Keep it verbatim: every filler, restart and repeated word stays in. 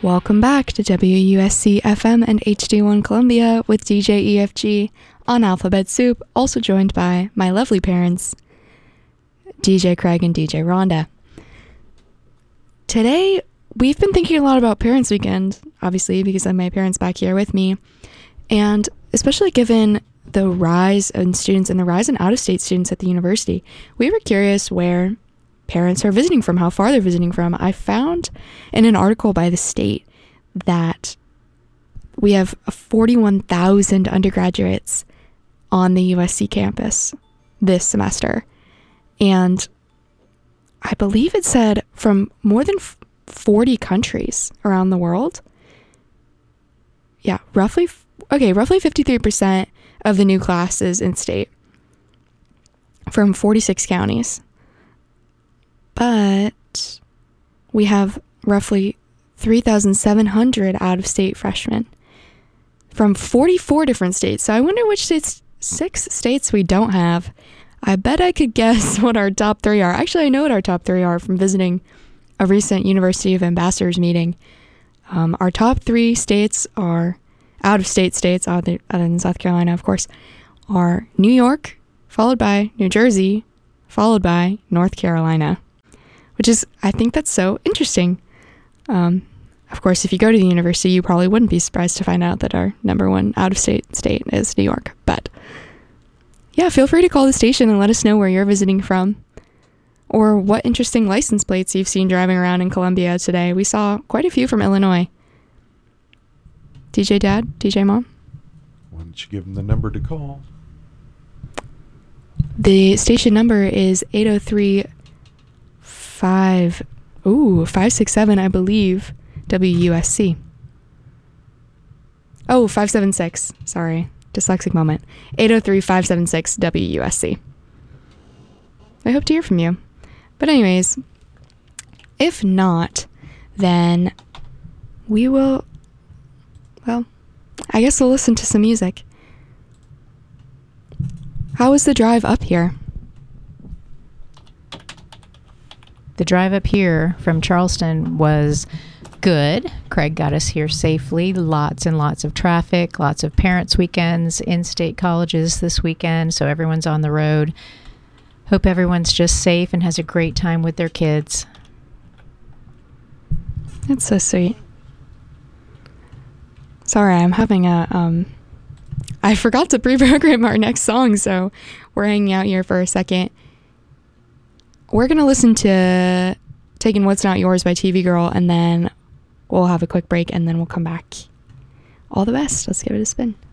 Welcome back to W U S C F M and H D one Columbia with D J E F G on Alphabet Soup, also joined by my lovely parents, D J Craig and D J Rhonda. Today, we've been thinking a lot about Parents Weekend, obviously, because I have my parents back here with me, and especially given the rise in students and the rise in out-of-state students at the university, we were curious where parents are visiting from, how far they're visiting from. I found in an article by the state that we have forty-one thousand undergraduates on the U S C campus this semester. And I believe it said from more than forty countries around the world. Yeah, roughly, okay, roughly fifty-three percent of the new classes in state from forty-six counties. But we have roughly three thousand seven hundred out-of-state freshmen from forty-four different states. So I wonder which states, six states we don't have. I bet I could guess what our top three are. Actually, I know what our top three are from visiting a recent University of Ambassadors meeting. Um, our top three states are, out-of-state states, other, other than South Carolina, of course, are New York, followed by New Jersey, followed by North Carolina. Which is, I think that's so interesting. Um, of course, if you go to the university, you probably wouldn't be surprised to find out that our number one out-of-state state is New York. But yeah, feel free to call the station and let us know where you're visiting from, or what interesting license plates you've seen driving around in Columbia today. We saw quite a few from Illinois. D J Dad, D J Mom? Why don't you give them the number to call? The station number is eight oh three five, ooh, five six seven, I believe, W U S C. Oh, five seven six, sorry, dyslexic moment. eight oh three, five seven six, W U S C. I hope to hear from you. But anyways, if not, then we will, well, I guess we'll listen to some music. How was the drive up here? The drive up here from Charleston was good. Craig got us here safely. Lots and lots of traffic, lots of parents' weekends, in-state colleges this weekend, so everyone's on the road. Hope everyone's just safe and has a great time with their kids. That's so sweet. Sorry, I'm having a, um, I forgot to pre-program our next song, so we're hanging out here for a second. We're going to listen to Taking What's Not Yours by T V Girl, and then we'll have a quick break, and then we'll come back. All the best. Let's give it a spin.